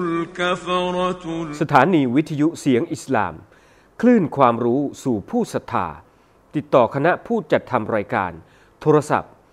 สถานีวิทยุเสียงอิสลามคลื่นความรู้สู่ผู้ศรัทธาติดต่อคณะผู้จัดทำรายการโทรศัพท์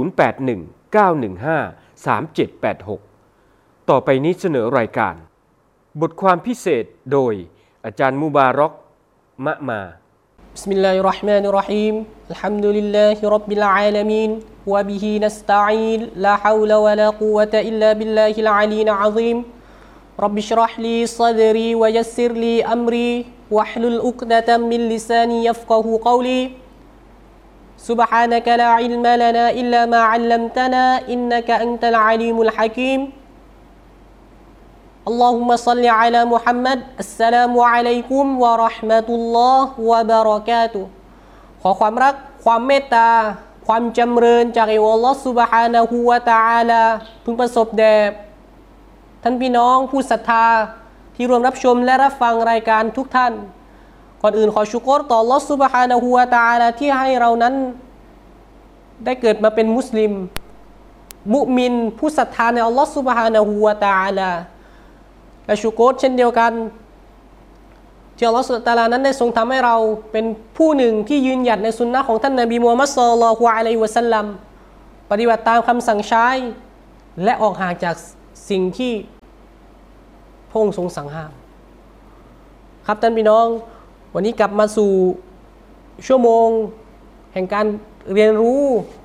0819153786ต่อไปนี้เสนอรายการบทความพิเศษโดยอาจารย์มุบารอกมะมาบิสมิลลาฮิรเราะห์มานิรเราะฮีมอัลฮัมดุลิลลาฮิร็อบบิลอาลามีนวะบิฮินัสตะอีนลาฮาวละวะลากุวะตะอิลลาบิลลาฮิลอะลีอะซีมرب اشرح لي صدري ويسر لي أمري واحلل عقدة من لساني يفقهوا قولي سبحانك لا علم لنا إلا ما علمتنا إنك أنت العليم الحكيم اللهم صل على محمد السلام عليكم ورحمة الله وبركاته ขอความรักความเมตตาความจำเริญจากอัลลอฮฺซุบฮานะฮูวะตะอาลาพึงประสบแด่ท่านพี่น้องผู้ศรัทธาที่ร่วมรับชมและรับฟังรายการทุกท่านก่อนอื่นขอชุกรต่ออัลเลาะห์ซุบฮานะฮูวะตะอาลาที่ให้เรานั้นได้เกิดมาเป็นมุสลิมมุมินผู้ศรัทธาในอัลเลาะห์ซุบฮานะฮูวะตะอาลาและชุกรเช่นเดียวกันที่อัลเลาะห์ซุบฮานะฮูวะตะอาลานั้นได้ทรงทำให้เราเป็นผู้หนึ่งที่ยืนหยัดในสุนนะห์ของท่านนบีมูฮัมมัด ศ็อลลัลลอฮุอะลัยฮิวะซัลลัมปฏิบัติตามคำสั่งใช้และออกห่างจากสิ่งที่พระองค์ทรงสั่งห้ามครับท่านพี่น้องวันนี้กลับมาสู่ชั่วโมงแห่งการเรียนรู้